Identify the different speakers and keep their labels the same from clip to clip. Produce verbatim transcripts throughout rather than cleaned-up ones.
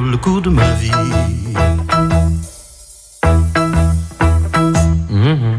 Speaker 1: le cours de ma vie. Mmh.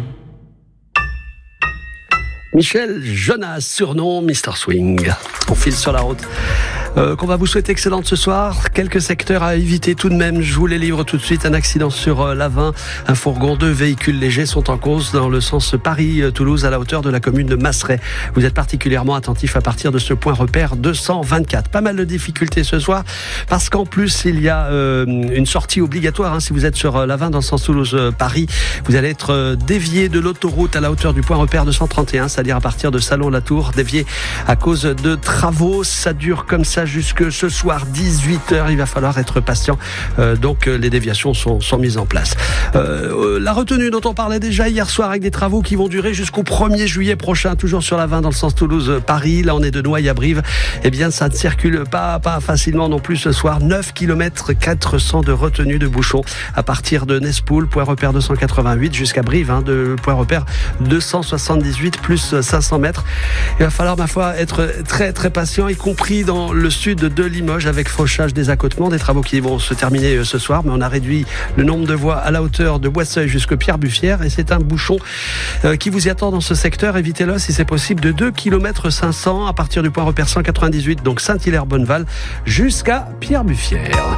Speaker 2: Michel Jonas, surnom mister Swing. On file sur la route. Euh, qu'on va vous souhaiter excellente ce soir. Quelques secteurs à éviter tout de même. Je vous les livre tout de suite. Un accident sur euh, l'A vingt. Un fourgon, deux véhicules légers sont en cause dans le sens Paris-Toulouse à la hauteur de la commune de Masseray. Vous êtes particulièrement attentif à partir de ce point repère deux cent vingt-quatre. Pas mal de difficultés ce soir parce qu'en plus il y a euh, une sortie obligatoire. Hein, si vous êtes sur euh, l'A vingt dans le sens Toulouse-Paris, vous allez être euh, dévié de l'autoroute à la hauteur du point repère deux cent trente et un, c'est-à-dire à partir de Salon-la-Tour, dévié à cause de travaux. Ça dure comme ça jusque ce soir dix-huit heures. Il va falloir être patient. Euh, donc les déviations sont, sont mises en place. Euh, la retenue dont on parlait déjà hier soir avec des travaux qui vont durer jusqu'au premier juillet prochain, toujours sur la vingt dans le sens Toulouse-Paris. Là on est de Noailles à Brive. Eh bien ça ne circule pas, pas facilement non plus ce soir. neuf kilomètres quatre cents de retenue de bouchons à partir de Nespoul, point repère deux cent quatre-vingt-huit, jusqu'à Brive, hein, de point repère deux cent soixante-dix-huit plus cinq cents mètres. Il va falloir ma foi être très très patient, y compris dans le sud de Limoges avec fauchage des accotements, des travaux qui vont se terminer ce soir, mais on a réduit le nombre de voies à la hauteur de Boisseuil jusqu'à Pierre-Buffière et c'est un bouchon euh, qui vous y attend dans ce secteur. Évitez-le si c'est possible de deux kilomètres cinq cents à partir du point repère cent quatre-vingt-dix-huit, donc Saint-Hilaire-Bonneval jusqu'à Pierre-Buffière.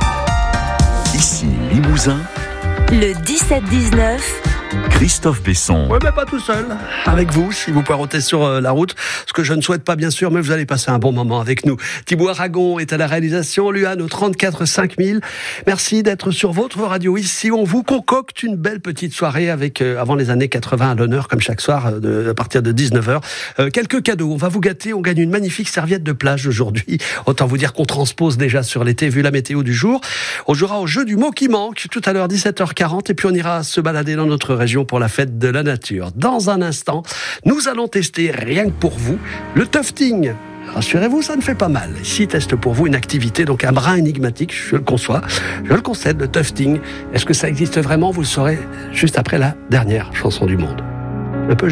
Speaker 3: Ici Limousin,
Speaker 4: le dix-sept dix-neuf.
Speaker 3: Christophe Besson.
Speaker 2: Oui, mais pas tout seul. Avec vous, si vous poirotez sur euh, la route. Ce que je ne souhaite pas, bien sûr, mais vous allez passer un bon moment avec nous. Thibaut Aragon est à la réalisation. Luan au trente-quatre cinq mille. Merci d'être sur votre radio. Ici, on vous concocte une belle petite soirée avec, euh, avant les années quatre-vingts à l'honneur, comme chaque soir, euh, de, à partir de dix-neuf heures. Euh, quelques cadeaux. On va vous gâter. On gagne une magnifique serviette de plage aujourd'hui. Autant vous dire qu'on transpose déjà sur l'été, vu la météo du jour. On jouera au jeu du mot qui manque tout à l'heure, dix-sept heures quarante. Et puis, on ira se balader dans notre région pour la fête de la nature. Dans un instant, nous allons tester, rien que pour vous, le tufting. Rassurez-vous, ça ne fait pas mal. Ici, teste pour vous une activité, donc un brin énigmatique, je le conçois, je le concède, le tufting. Est-ce que ça existe vraiment? Vous le saurez juste après la dernière chanson du monde.